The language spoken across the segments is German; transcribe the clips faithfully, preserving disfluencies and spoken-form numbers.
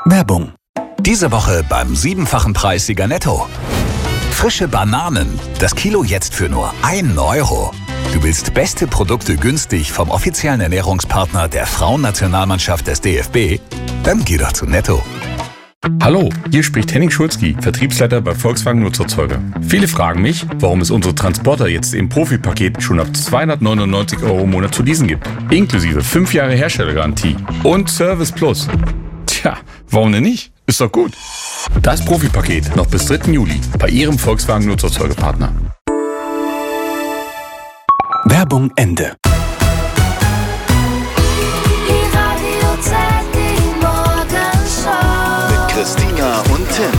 Werbung. Diese Woche beim siebenfachen Preissieger Netto. Frische Bananen. Das Kilo jetzt für nur ein Euro. Du willst beste Produkte günstig vom offiziellen Ernährungspartner der Frauennationalmannschaft des D F B? Dann geh doch zu Netto. Hallo, hier spricht Henning Schulzki, Vertriebsleiter bei Volkswagen Nutzerzeuger. Viele fragen mich, warum es unsere Transporter jetzt im Profipaket schon ab zweihundertneunundneunzig Euro im Monat zu leasen gibt. Inklusive fünf Jahre Herstellergarantie und Service Plus. Tja, warum denn nicht? Ist doch gut. Das Profipaket noch bis dritten Juli bei Ihrem Volkswagen Nutzerzeugerpartner. Werbung Ende. Christina und Tim.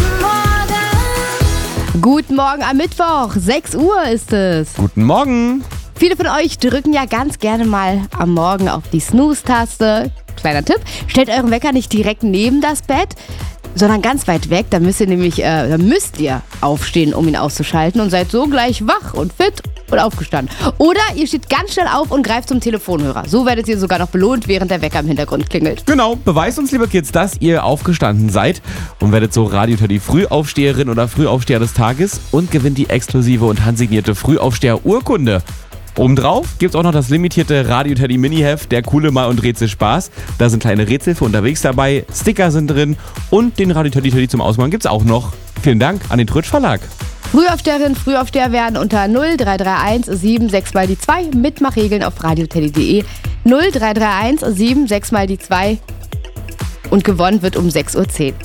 Guten Morgen am Mittwoch, sechs Uhr ist es. Guten Morgen. Viele von euch drücken ja ganz gerne mal am Morgen auf die Snooze-Taste. Kleiner Tipp, stellt euren Wecker nicht direkt neben das Bett, sondern ganz weit weg. Da müsst ihr nämlich, äh, da müsst ihr aufstehen, um ihn auszuschalten und seid so gleich wach und fit und aufgestanden. Oder ihr steht ganz schnell auf und greift zum Telefonhörer. So werdet ihr sogar noch belohnt, während der Wecker im Hintergrund klingelt. Genau, beweist uns, liebe Kids, dass ihr aufgestanden seid und werdet so Radio Teddy Frühaufsteherin oder Frühaufsteher des Tages und gewinnt die exklusive und handsignierte Frühaufsteher-Urkunde. Obendrauf gibt's auch noch das limitierte Radio Teddy Mini-Heft, der coole Mal- und Rätselspaß. Da sind kleine Rätsel für unterwegs dabei, Sticker sind drin und den Radio Teddy Teddy zum Ausmalen gibt's auch noch. Vielen Dank an den Trötsch Verlag. Frühaufsteherin, Frühaufsteher werden unter null drei drei eins sieben sechs mal die zwei. Mitmachregeln auf radioteddy punkt de. null drei drei eins sieben sechs mal die zwei. Und gewonnen wird um sechs Uhr zehn.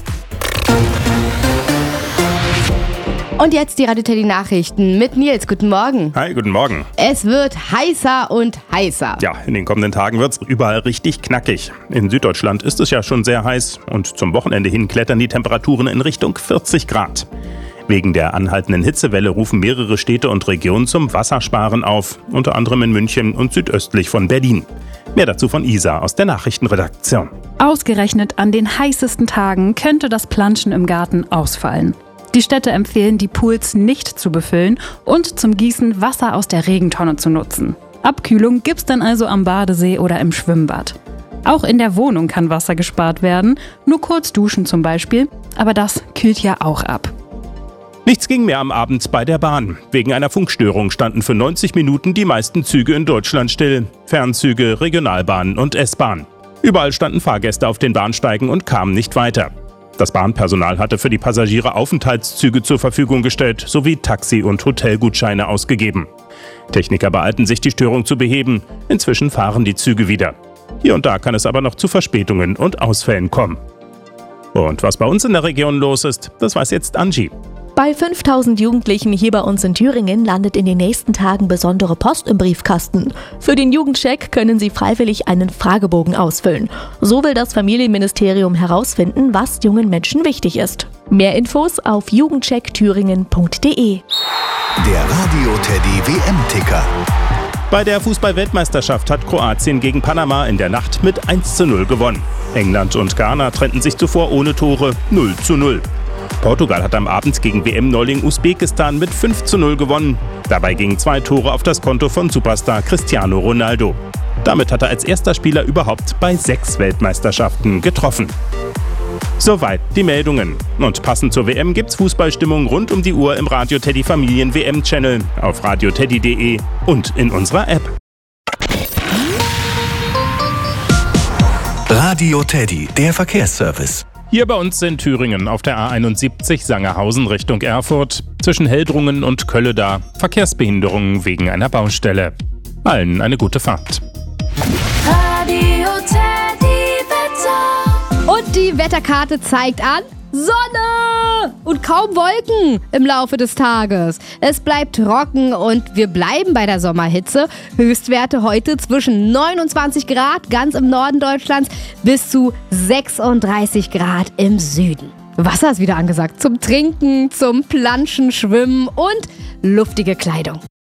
Und jetzt die Radio Teddy Nachrichten mit Nils. Guten Morgen. Hi, guten Morgen. Es wird heißer und heißer. Ja, in den kommenden Tagen wird es überall richtig knackig. In Süddeutschland ist es ja schon sehr heiß und zum Wochenende hin klettern die Temperaturen in Richtung vierzig Grad. Wegen der anhaltenden Hitzewelle rufen mehrere Städte und Regionen zum Wassersparen auf, unter anderem in München und südöstlich von Berlin. Mehr dazu von Isa aus der Nachrichtenredaktion. Ausgerechnet an den heißesten Tagen könnte das Planschen im Garten ausfallen. Die Städte empfehlen, die Pools nicht zu befüllen und zum Gießen Wasser aus der Regentonne zu nutzen. Abkühlung gibt's dann also am Badesee oder im Schwimmbad. Auch in der Wohnung kann Wasser gespart werden, nur kurz duschen zum Beispiel, aber das kühlt ja auch ab. Nichts ging mehr am Abend bei der Bahn. Wegen einer Funkstörung standen für neunzig Minuten die meisten Züge in Deutschland still. Fernzüge, Regionalbahnen und S-Bahn. Überall standen Fahrgäste auf den Bahnsteigen und kamen nicht weiter. Das Bahnpersonal hatte für die Passagiere Aufenthaltszüge zur Verfügung gestellt sowie Taxi- und Hotelgutscheine ausgegeben. Techniker beeilten sich, die Störung zu beheben. Inzwischen fahren die Züge wieder. Hier und da kann es aber noch zu Verspätungen und Ausfällen kommen. Und was bei uns in der Region los ist, das weiß jetzt Angie. Bei fünftausend Jugendlichen hier bei uns in Thüringen landet in den nächsten Tagen besondere Post im Briefkasten. Für den Jugendcheck können Sie freiwillig einen Fragebogen ausfüllen. So will das Familienministerium herausfinden, was jungen Menschen wichtig ist. Mehr Infos auf jugendcheck thüringen punkt de. Der Radio Teddy W M-Ticker. Bei der Fußball-Weltmeisterschaft hat Kroatien gegen Panama in der Nacht mit eins zu null gewonnen. England und Ghana trennten sich zuvor ohne Tore null zu null. Portugal hat am Abend gegen W M-Neuling Usbekistan mit fünf zu null gewonnen. Dabei gingen zwei Tore auf das Konto von Superstar Cristiano Ronaldo. Damit hat er als erster Spieler überhaupt bei sechs Weltmeisterschaften getroffen. Soweit die Meldungen. Und passend zur W M gibt's Fußballstimmung rund um die Uhr im Radio Teddy Familien W M-Channel, auf radioteddy punkt de und in unserer App. Radio Teddy, der Verkehrsservice. Hier bei uns in Thüringen auf der A einundsiebzig Sangerhausen Richtung Erfurt. Zwischen Heldrungen und Kölleda Verkehrsbehinderungen wegen einer Baustelle. Allen eine gute Fahrt. Radio Teddy Wetter. Und die Wetterkarte zeigt an Sonne und kaum Wolken im Laufe des Tages. Es bleibt trocken und wir bleiben bei der Sommerhitze. Höchstwerte heute zwischen neunundzwanzig Grad ganz im Norden Deutschlands bis zu sechsunddreißig Grad im Süden. Wasser ist wieder angesagt zum Trinken, zum Planschen, Schwimmen und luftige Kleidung.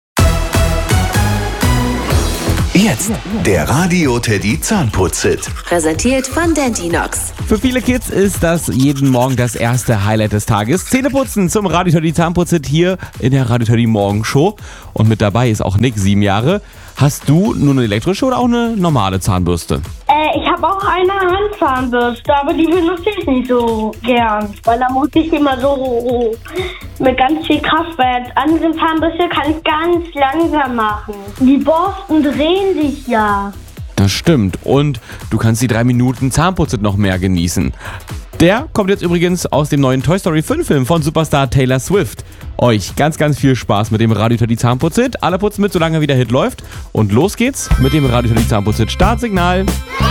Jetzt der Radio Teddy Zahnputz-Hit. Präsentiert von Dentinox. Für viele Kids ist das jeden Morgen das erste Highlight des Tages. Zähneputzen zum Radio Teddy Zahnputz-Hit hier in der Radio Teddy Morgenshow. Und mit dabei ist auch Nick, sieben Jahre. Hast du nur eine elektrische oder auch eine normale Zahnbürste? Äh, ich habe auch eine Handzahnbürste, aber die benutze ich nicht so gern. Weil da muss ich immer so mit ganz viel Kraft, weil als andere Zahnbürste kann ich ganz langsam machen. Die Borsten drehen sich ja. Das stimmt. Und du kannst die drei Minuten Zahnputz noch mehr genießen. Der kommt jetzt übrigens aus dem neuen Toy Story fünf Film von Superstar Taylor Swift. Euch ganz, ganz viel Spaß mit dem Radio Teddy Zahnputz-Hit. Alle putzen mit, solange wieder Hit läuft. Und los geht's mit dem Radio Teddy Zahnputz-Hit. Startsignal.